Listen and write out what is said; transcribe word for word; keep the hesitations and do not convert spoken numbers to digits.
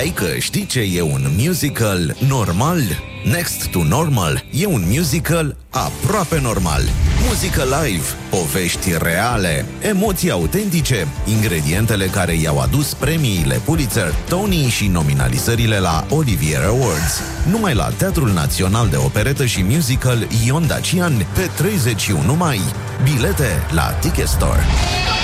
Știai că știi ce e un musical normal? Next to Normal e un musical aproape normal. Muzică live, povești reale, emoții autentice, ingredientele care i-au adus premiile Pulitzer, Tony și nominalizările la Olivier Awards. Numai la Teatrul Național de Operetă și Musical Ion Dacian pe treizeci și unu mai. Bilete la Ticket Store.